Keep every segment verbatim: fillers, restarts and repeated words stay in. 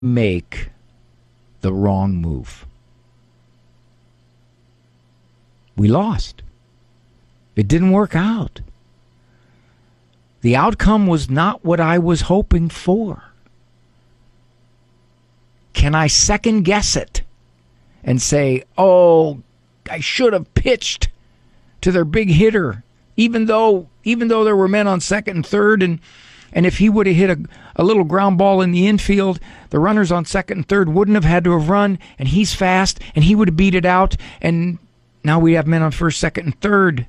make the wrong move. We lost. It didn't work out. The outcome was not what I was hoping for. Can I second guess it and say, oh, I should have pitched to their big hitter, even though even though there were men on second and third, and and if he would have hit a, a little ground ball in the infield, the runners on second and third wouldn't have had to have run, and he's fast, and he would have beat it out, and now we have men on first, second, and third.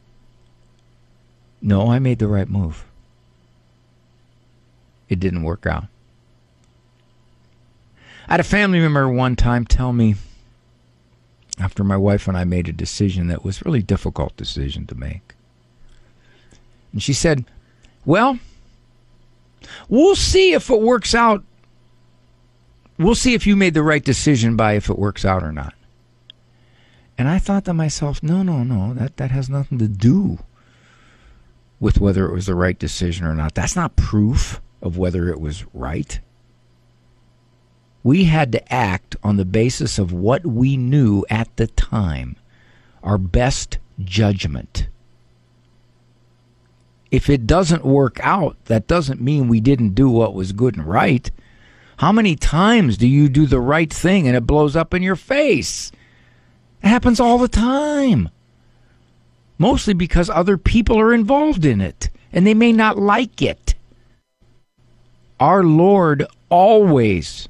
No, I made the right move. It didn't work out. I had a family member one time tell me, after my wife and I made a decision that was a really difficult decision to make. And she said, well, we'll see if it works out. We'll see if you made the right decision by if it works out or not. And I thought to myself, no, no, no, that, that has nothing to do with whether it was the right decision or not. That's not proof of whether it was right. We had to act on the basis of what we knew at the time, our best judgment. If it doesn't work out, that doesn't mean we didn't do what was good and right. How many times do you do the right thing and it blows up in your face? It happens all the time. Mostly because other people are involved in it, and they may not like it. Our Lord always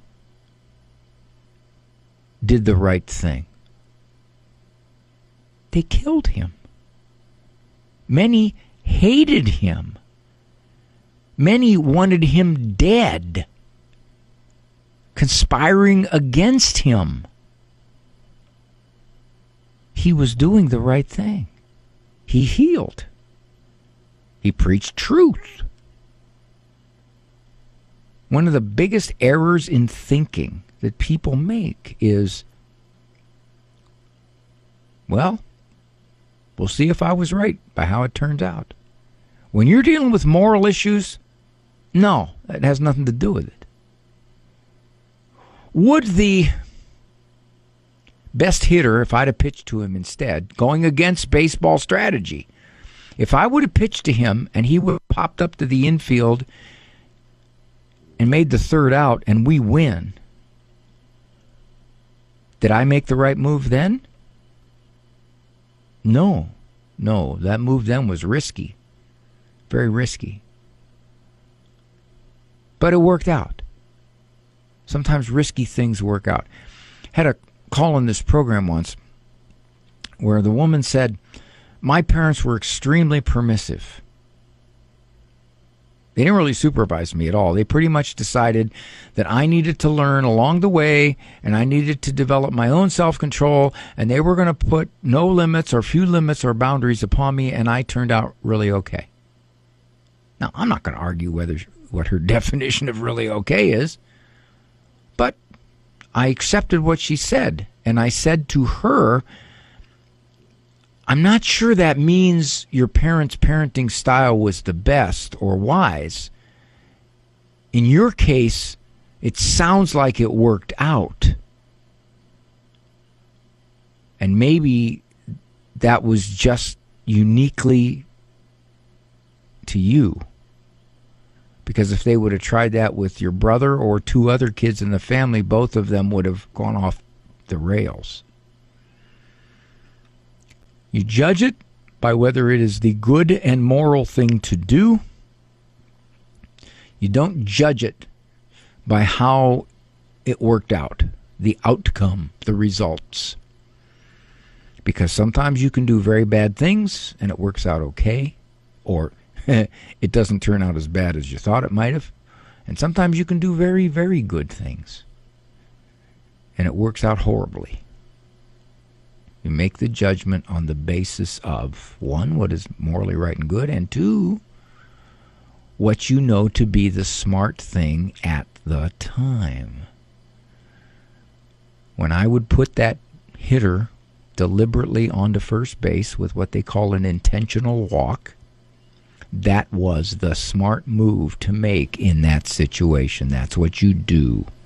did the right thing. They killed him. Many hated him. Many wanted him dead, conspiring against him. He was doing the right thing. He healed. He preached truth. One of the biggest errors in thinking that people make is, well, we'll see if I was right by how it turns out. When you're dealing with moral issues, no, it has nothing to do with it. Would the best hitter, if I'd have pitched to him instead, going against baseball strategy, if I would have pitched to him and he would have popped up to the infield and made the third out and we win, did I make the right move then? No. No, that move then was risky. Very risky. But it worked out. Sometimes risky things work out. Had a call in this program once where the woman said, my parents were extremely permissive. They didn't really supervise me at all. They pretty much decided that I needed to learn along the way and I needed to develop my own self-control, and they were going to put no limits or few limits or boundaries upon me, and I turned out really okay. Now, I'm not going to argue whether what her definition of really okay is, but I accepted what she said, and I said to her, I'm not sure that means your parents' parenting style was the best or wise. In your case, it sounds like it worked out. And maybe that was just uniquely to you. Because if they would have tried that with your brother or two other kids in the family, both of them would have gone off the rails. You judge it by whether it is the good and moral thing to do. You don't judge it by how it worked out, the outcome, the results. Because sometimes you can do very bad things and it works out okay, or it doesn't turn out as bad as you thought it might have. And sometimes you can do very, very good things and it works out horribly. You make the judgment on the basis of, one, what is morally right and good, and two, what you know to be the smart thing at the time. When I would put that hitter deliberately onto first base with what they call an intentional walk, that was the smart move to make in that situation. That's what you do.